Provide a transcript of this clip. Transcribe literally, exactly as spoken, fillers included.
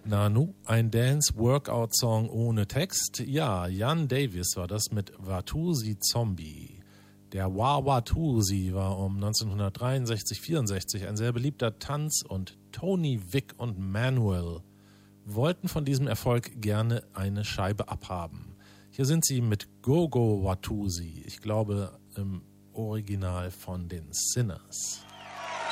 Nanu, ein Dance-Workout-Song ohne Text. Ja, Jan Davis war das mit Watusi Zombie. Der Wah-Watusi war um neunzehnhundertdreiundsechzig vierundsechzig ein sehr beliebter Tanz und Tony, Vic und Manuel wollten von diesem Erfolg gerne eine Scheibe abhaben. Hier sind sie mit Go Go Watusi, ich glaube im Original von den Sinners.